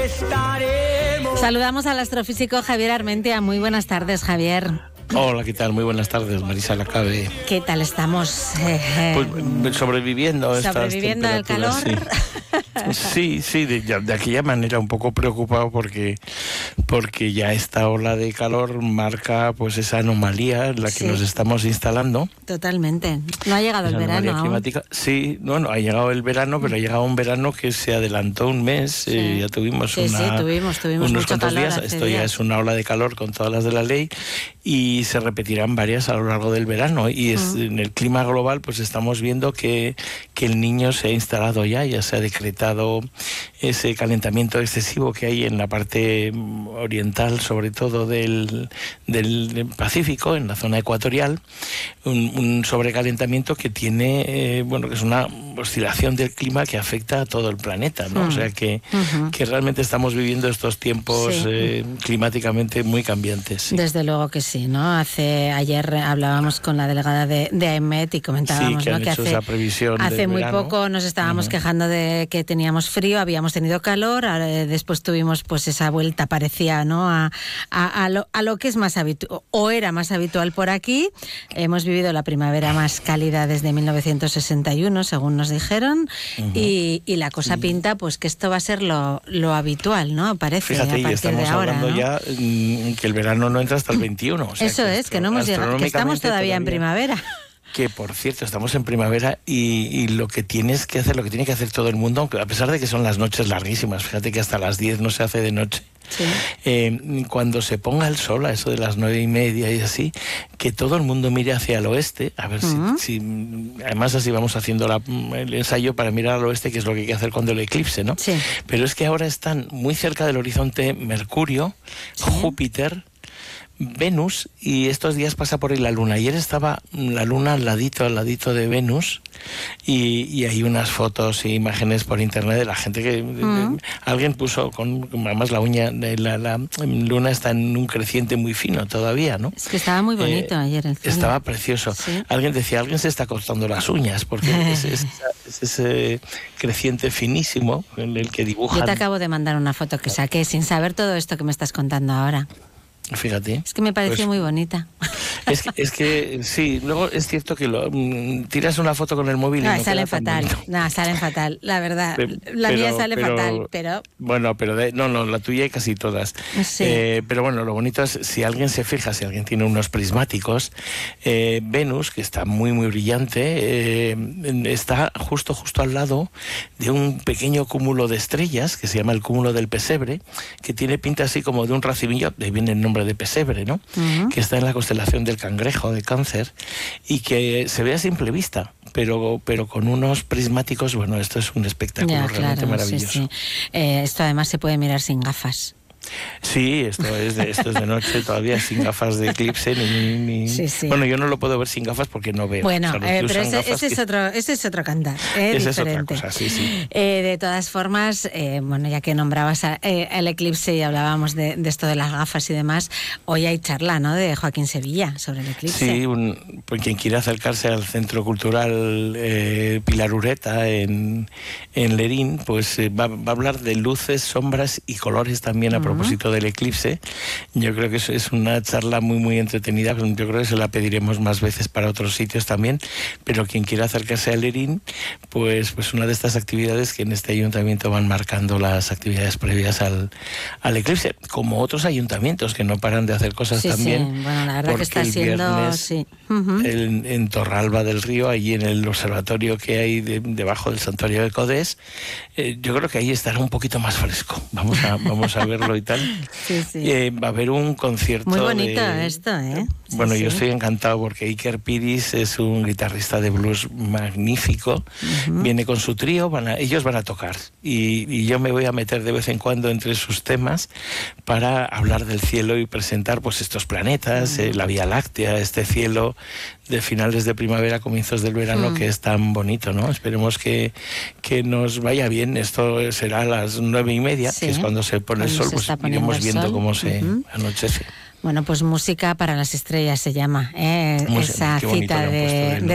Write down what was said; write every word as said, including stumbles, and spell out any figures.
estaremos. Saludamos al astrofísico Javier Armentia. Muy buenas tardes, Javier. Hola, ¿qué tal? Muy buenas tardes, Marisa Lacabe. ¿Qué tal estamos? Eh, pues sobreviviendo a estas sobreviviendo al calor. Sí, sí, sí de, de aquella manera un poco preocupado porque porque ya esta ola de calor marca pues esa anomalía en la que sí. nos estamos instalando. Totalmente. No ha llegado esa el verano climática. Aún. Sí, no, no, ha llegado el verano, pero ha llegado un verano que se adelantó un mes. Sí. Eh, ya tuvimos sí, una, sí, tuvimos, tuvimos unos mucho cuantos calor días. Esto días. Ya es una ola de calor con todas las de la ley y se repetirán varias a lo largo del verano. Y es, uh-huh. en el clima global pues estamos viendo que, que el Niño se ha instalado ya, ya se ha decretado ese calentamiento excesivo que hay en la parte oriental, sobre todo del, del Pacífico, en la zona ecuatorial, un, un sobrecalentamiento que tiene, eh, bueno, que es una oscilación del clima que afecta a todo el planeta, ¿no? Uh-huh. O sea que, uh-huh. que realmente estamos viviendo estos tiempos sí. eh, climáticamente muy cambiantes. Sí. Desde luego que sí, ¿no? Hace ayer hablábamos con la delegada de, de AEMET y comentábamos, sí, que, ¿no? que hace, hace muy verano. poco nos estábamos uh-huh. quejando de que teníamos frío, habíamos tenido calor, después tuvimos pues esa vuelta parecía, ¿no? a, a, a, lo, a lo que es más habitual o era más habitual por aquí. Hemos vivido la primavera más cálida desde mil novecientos sesenta y uno, según nos dijeron, uh-huh. y, y la cosa sí. pinta pues que esto va a ser lo, lo habitual, ¿no? Parece. Fíjate, a y partir estamos de ahora, hablando ¿no? ya que el verano no entra hasta el veintiuno. O sea, eso que es, que no hemos llegado, que estamos todavía, todavía en primavera. Que, por cierto, estamos en primavera y, y lo que tienes que hacer, lo que tiene que hacer todo el mundo, aunque a pesar de que son las noches larguísimas, fíjate que hasta las diez no se hace de noche, sí. eh, cuando se ponga el sol, a eso de las nueve y media y así, que todo el mundo mire hacia el oeste, a ver uh-huh. si, si... Además así vamos haciendo la, el ensayo para mirar al oeste, que es lo que hay que hacer cuando el eclipse, ¿no? Sí. Pero es que ahora están muy cerca del horizonte Mercurio, sí. Júpiter, Venus, y estos días pasa por ahí la Luna. Ayer estaba la Luna al ladito, al ladito de Venus, y, y hay unas fotos e imágenes por internet de la gente que... Mm. De, alguien puso, con además la uña, de la, la Luna está en un creciente muy fino todavía, ¿no? Es que estaba muy bonito eh, ayer el cielo. Estaba precioso. ¿Sí? Alguien decía, alguien se está cortando las uñas, porque es, es, es ese creciente finísimo en el que dibujan... Yo te acabo de mandar una foto que saqué sin saber todo esto que me estás contando ahora. Fíjate. Es que me pareció pues, muy bonita. Es que, es que sí, luego es cierto que lo, mm, tiras una foto con el móvil no, y no salen fatal. No, salen fatal, la verdad. Pero, la mía sale pero, fatal, pero... Bueno, pero de, no, no, la tuya y casi todas. Sí. Eh, pero bueno, lo bonito es, si alguien se fija, si alguien tiene unos prismáticos, eh, Venus, que está muy, muy brillante, eh, está justo, justo al lado de un pequeño cúmulo de estrellas, que se llama el cúmulo del Pesebre, que tiene pinta así como de un racimillo, de ahí viene el nombre de Pesebre, ¿no? Uh-huh. Que está en la constelación del Cangrejo, de Cáncer, y que se ve a simple vista, pero, pero con unos prismáticos, bueno, esto es un espectáculo ya, realmente claro, maravilloso. Sí, sí. Eh, esto además se puede mirar sin gafas. Sí, esto es de, esto es de noche todavía, sin gafas de eclipse. Ni, ni... Sí, sí. Bueno, yo no lo puedo ver sin gafas porque no veo. Bueno, o sea, eh, pero ese, ese, es que... otro, ese es otro cantar. Eh, esa diferente. es otra cosa, sí, sí. Eh, de todas formas, eh, bueno, ya que nombrabas a, eh, el eclipse y hablábamos de, de esto de las gafas y demás, hoy hay charla, ¿no?, de Joaquín Sevilla sobre el eclipse. Sí, un, pues quien quiera acercarse al Centro Cultural eh, Pilar Ureta en, en Lerín, pues eh, va, va a hablar de luces, sombras y colores también a uh-huh. propósito del eclipse. Yo creo que es, es una charla muy muy entretenida, yo creo que se la pediremos más veces para otros sitios también, pero quien quiera acercarse a Lerín, pues, pues una de estas actividades que en este ayuntamiento van marcando las actividades previas al, al eclipse, como otros ayuntamientos que no paran de hacer cosas sí, también. Sí, bueno, la verdad que está siendo... Viernes, sí. uh-huh. el, en Torralba del Río, allí en el observatorio que hay de, debajo del santuario de Codés, eh, yo creo que ahí estará un poquito más fresco, vamos a, vamos a verlo y tal. Sí, sí. Eh, va a haber un concierto. Muy bonito de, esto, ¿eh? Sí, bueno, sí. yo estoy encantado porque Iker Piris es un guitarrista de blues magnífico. Uh-huh. Viene con su trío, van a, ellos van a tocar. Y, y yo me voy a meter de vez en cuando entre sus temas para hablar del cielo y presentar pues estos planetas, uh-huh. eh, la Vía Láctea, este cielo de finales de primavera, comienzos del verano, mm. que es tan bonito, ¿no? Esperemos que, que nos vaya bien. Esto será a las nueve y media, sí. que es cuando se pone cuando el sol, pues iremos viendo sol. cómo se uh-huh. anochece. Bueno, pues Música para las Estrellas se llama, ¿eh? Música, esa cita de, de